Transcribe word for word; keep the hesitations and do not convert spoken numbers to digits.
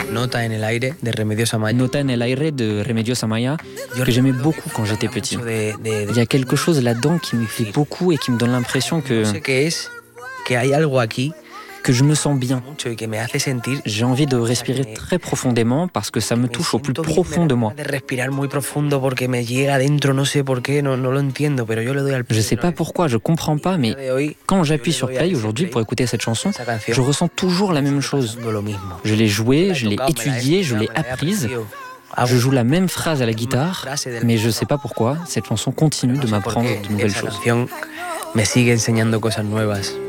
Nota en el aire de Remedios Amaya. Nota en el aire de Remedios Amaya, que j'aimais beaucoup quand j'étais petit. Il y a quelque chose là-dedans qui me plaît beaucoup et qui me donne l'impression que, No sé qué es, que hay algo aquí que je me sens bien. mucho y que me hace sentir J'ai envie de respirer très profondément parce que ça me touche au plus profond de moi. de respirar muy profundo porque me llega dentro, no sé por qué, no, no lo entiendo, pero yo le doy al Je sais pas pourquoi, je comprends pas, mais quand j'appuie sur play aujourd'hui pour écouter cette chanson, je ressens toujours la même chose. lo mismo. Je l'ai jouée, je l'ai étudiée, je l'ai apprise. Je joue la même phrase à la guitare, mais je sais pas pourquoi, cette chanson continue de m'apprendre de nouvelles choses. Esa canción me sigue enseñando cosas nuevas.